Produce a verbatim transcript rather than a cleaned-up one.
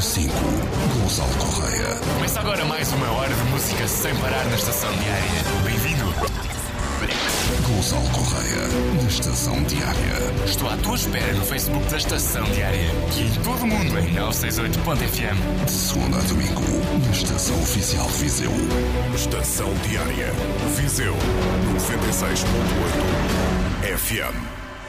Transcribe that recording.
cinco, Gonçalo Correia. Começa agora mais uma hora de música sem parar na Estação Diária. Bem-vindo. Gonçalo Correia, na Estação Diária. Estou à tua espera no Facebook da Estação Diária e em todo o mundo em novecentos e sessenta e oito ponto F M. De segunda a domingo, na Estação Oficial Viseu. Estação Diária, Viseu, noventa e seis ponto oito F M.